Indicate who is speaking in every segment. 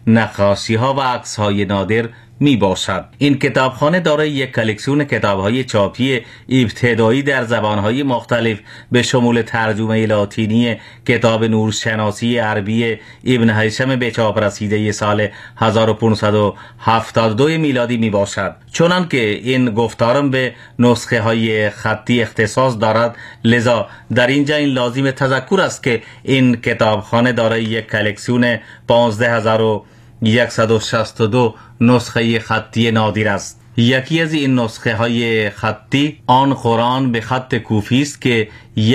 Speaker 1: نقاشی ها و عکس های نادر می باشد. این کتابخانه دارای یک کلکسیون کتاب های چاپی ابتدایی در زبان های مختلف به شمول ترجمه لاتینی کتاب نورشناسی عربی ابن هیثم به چاپ رسیده سال 1572 میلادی می باشد. چنان که این گفتارم به نسخه های خطی اختصاص دارد، لذا در اینجا این لازم تذکر است که این کتابخانه دارای یک کلکسیون 15162 نسخه خطی نادر است. یکی از این نسخه های خطی آن قرآن به خط کوفی است که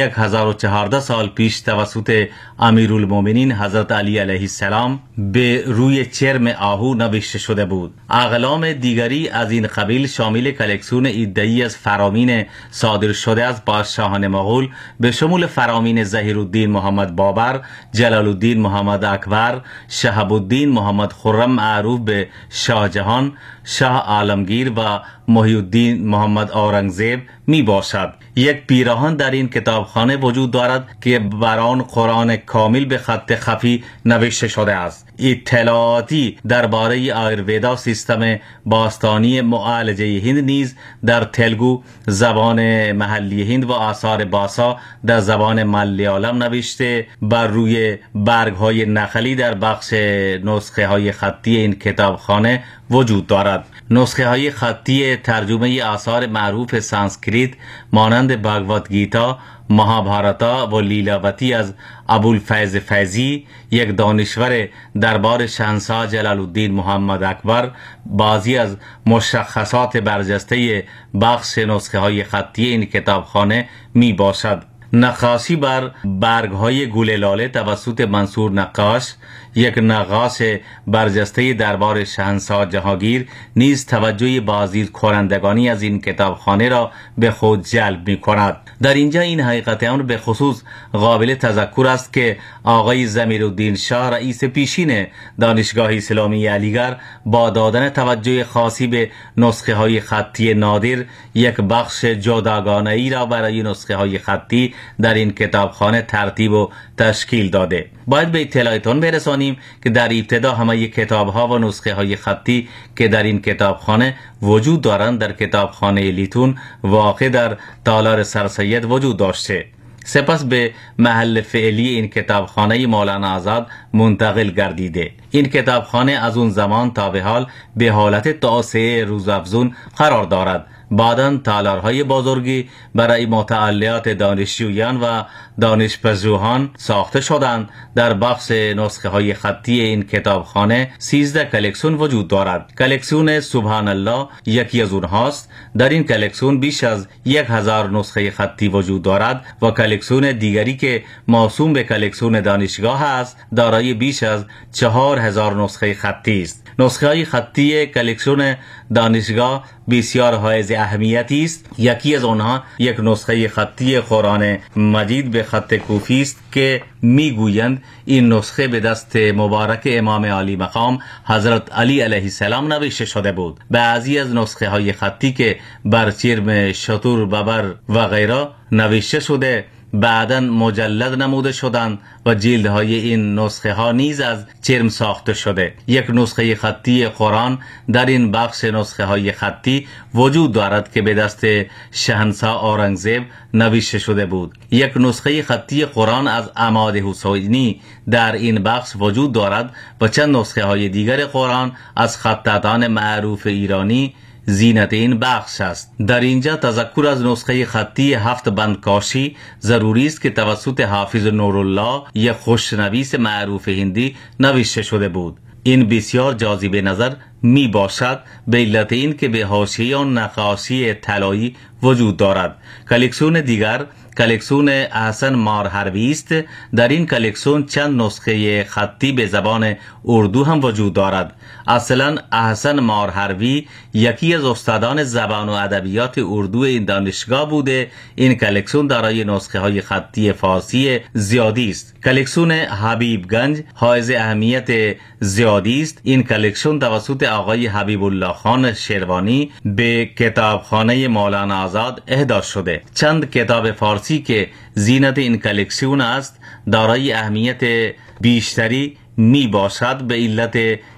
Speaker 1: 1014 سال پیش توسط امیرالمومنین حضرت علی علیه السلام به روی چرم آهو نوشته شده بود. اقلام دیگری از این قبیل شامل کلکسیون عده‌ای از فرامین صادر شده از پادشاهان مغول به شمول فرامین ظهیرالدین محمد بابر، جلال الدین محمد اکبر، شهاب الدین محمد خرم معروف به شاه جهان، شاه عالمگیر و محی الدین محمد اورنگزیب می باشد. یک پیراهن در این کتابخانه وجود دارد که بر آن قرآن کامل به خط خفی نوشته شده است. اطلاعاتی درباره آیورودا سیستم باستانی معالجه هند نیز در تلگو زبان محلی هند و آثار باسا در زبان ملیالم نوشته بر روی برگ های نخلی در بخش نسخه های خطی این کتابخانه وجود دارد. نسخه های خطی ترجمه آثار معروف سانسکریت مانند بھاگوت گیتا، مهابھارتا و لیلاوتی از ابوالفیض فیضی، یک دانشور دربار شاهنشاه جلال الدین محمد اکبر، بعضی از مشخصات برجسته بخش نسخه های خطی این کتابخانه می باشد. نقاشی بر برگ های گل لاله توسط منصور نقاش، یک نقاش برجسته دربار شاهنشاه جهانگیر، نیز توجه بازدید کنندگانی از این کتابخانه را به خود جلب می کند. در اینجا این حقیقت امر به خصوص قابل تذکر است که آقای ضمیرالدین شاه رئیس پیشین دانشگاه اسلامی علیگڑھ با دادن توجه خاصی به نسخه های خطی نادر یک بخش جداگانه ای را برای نسخه های خطی در این کتابخانه ترتیب و تشکیل داده. باید به اطلاعتون برسانیم که در ابتدا همه کتاب ها و نسخه های خطی که در این کتابخانه وجود دارند در کتابخانه لیتون واقع در تالار سرسید وجود داشته. سپس به محل فعلی این کتابخانه مولانا آزاد منتقل گردیده. این کتابخانه از اون زمان تا به حال به حالت توسعه روزافزون قرار دارد. بعداً تالارهای بزرگی برای مطالعات دانشجویان و دانشپژوهان ساخته شدند. در بخش نسخه های خطی این کتابخانه 13 کلکسیون وجود دارد. کلکسیون سبحان الله یکی از اونهاست. در این کلکسیون بیش از 1000 نسخه خطی وجود دارد و کلکسیون دیگری که موسوم به کلکسیون دانشگاه است دارای بیش از 4000 نسخه خطی است. نسخه های خطی کلکسیون دانشگاه بسیار حائز اهمیتی است. یکی از آنها یک نسخه خطی قرآن مجید به خط کوفی است که میگویند این نسخه به دست مبارک امام عالی مقام حضرت علی علیه السلام نوشته شده بود. بعضی از نسخه های خطی که بر چرم شتر ببر و غیره نوشته شده بعداً مجلد نموده شدند و جلدهای این نسخه ها نیز از چرم ساخته شده. یک نسخه خطی قرآن در این بخش نسخه های خطی وجود دارد که به دست شاهنشاه اورنگزیب نوشته شده بود. یک نسخه خطی قرآن از عماد حسینی در این بخش وجود دارد و چند نسخه های دیگر قرآن از خطاطان معروف ایرانی زینت این بخش است. در اینجا تذکر از نسخه خطی 7 بندکاشی ضروری است که توسط حافظ نورالله یک خوشنویس معروف هندی نوشته شده بود. این بسیار جاذب نظر می باشد به علت این که به حاشیه آن نقاشی طلایی وجود دارد. کلکسیون دیگر کلکسیون احسن مارحروی است. در این کلکسیون چند نسخه خطی به زبان اردو هم وجود دارد. اصلا احسن مارحروی یکی از استادان زبان و ادبیات اردو این دانشگاه بوده. این کلکسیون دارای نسخه های خطی فارسی زیادی است. کلکسیون حبیبگنج حائز اهمیت زیادی است. این کلکسیون توسط آقای حبیب الله خان شیروانی به کتابخانه مولانا آزاد اهدا شده. چند کتاب فارسی که زینت این کلکسیون است دارای اهمیت بیشتری می باشد به علت